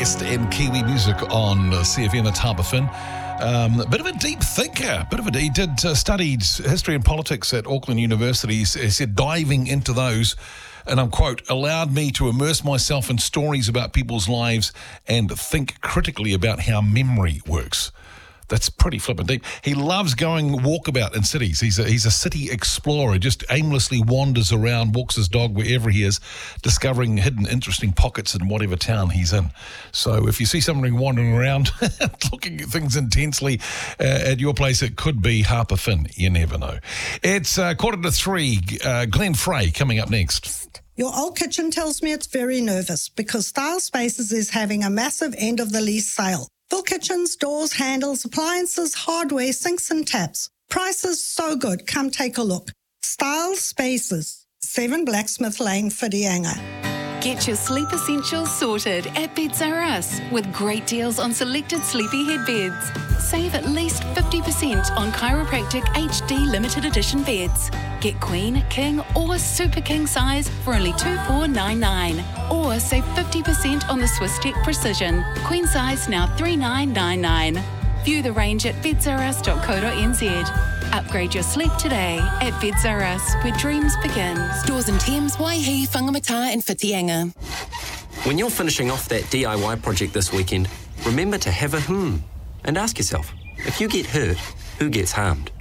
Best in Kiwi music on CFM. It's Harper Finn. A bit of a deep thinker. He studied history and politics at Auckland University. He said diving into those, and I'm quote, allowed me to immerse myself in stories about people's lives and think critically about how memory works. That's pretty flippin' deep. He loves going walkabout in cities. He's a city explorer, just aimlessly wanders around, walks his dog wherever he is, discovering hidden, interesting pockets in whatever town he's in. So if you see somebody wandering around, looking at things intensely at your place, it could be Harper Finn. You never know. It's 2:45. Glenn Frey coming up next. Your old kitchen tells me it's very nervous because Style Spaces is having a massive end of the lease sale. Full kitchens, doors, handles, appliances, hardware, sinks and taps. Prices so good. Come take a look. Style Spaces, 7 Blacksmith Lane, Whitianga. Get your sleep essentials sorted at Beds R Us with great deals on selected sleepyhead beds. Save at least 50% on Chiropractic HD limited edition beds. Get queen, king or super king size for only $2,499. Or save 50% on the Swiss Tech Precision. Queen size now $3,999. View the range at bedsrus.co.nz. Upgrade your sleep today at Beds R Us, where dreams begin. Stores in Thames, Waihi, Whangamata and Whitianga. When you're finishing off that DIY project this weekend, remember to have a and ask yourself, if you get hurt, who gets harmed?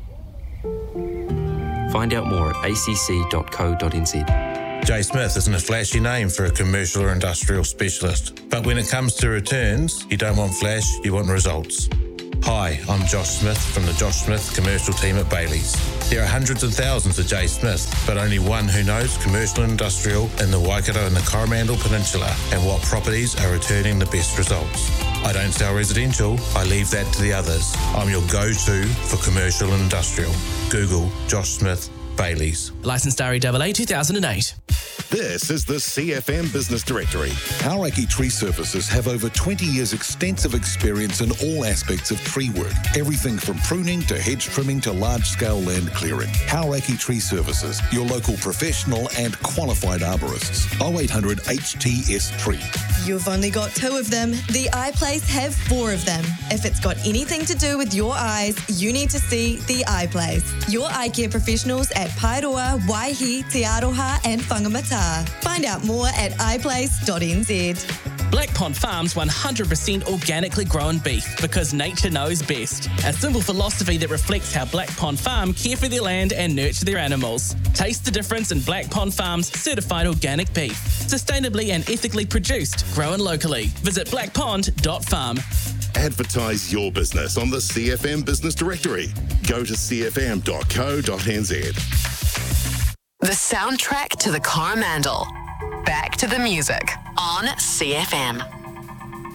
Find out more at acc.co.nz. J Smith isn't a flashy name for a commercial or industrial specialist, but when it comes to returns, you don't want flash, you want results. Hi, I'm Josh Smith from the Josh Smith commercial team at Bailey's. There are hundreds of thousands of J Smith, but only one who knows commercial and industrial in the Waikato and the Coromandel Peninsula and what properties are returning the best results. I don't sell residential, I leave that to the others. I'm your go-to for commercial and industrial. Google Josh Smith Bailey's. Licensed REAA 2008. This is the CFM Business Directory. Hauraki Tree Services have over 20 years extensive experience in all aspects of tree work. Everything from pruning to hedge trimming to large-scale land clearing. Hauraki Tree Services, your local professional and qualified arborists. 0800 HTS Tree. You've only got 2 of them. The Eye Place have 4 of them. If it's got anything to do with your eyes, you need to see the Eye Place. Your eye care professionals at Paeroa, Waihi, Te Aroha and Whangamata. Find out more at iplace.nz. Black Pond Farms 100% organically grown beef because nature knows best. A simple philosophy that reflects how Black Pond Farm care for their land and nurture their animals. Taste the difference in Black Pond Farm's certified organic beef. Sustainably and ethically produced, grown locally. Visit blackpond.farm. Advertise your business on the CFM Business Directory. Go to cfm.co.nz. The soundtrack to the Coromandel. Back to the music on CFM.